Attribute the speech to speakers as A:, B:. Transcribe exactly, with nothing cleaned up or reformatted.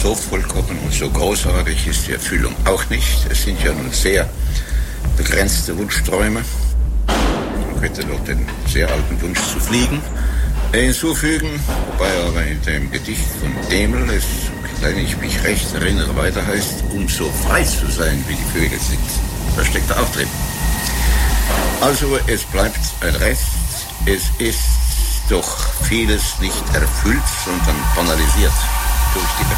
A: so vollkommen und so großartig ist die Erfüllung auch nicht. Es sind ja nun sehr begrenzte Wunschträume. Man könnte doch den sehr alten Wunsch zu fliegen hinzufügen, wobei aber in dem Gedicht von Demel es, wenn ich mich recht erinnere, weiter heißt, um so frei zu sein, wie die Vögel sind. Da steckt er auch drin. Also es bleibt ein Rest, es ist doch vieles nicht erfüllt, sondern banalisiert durch die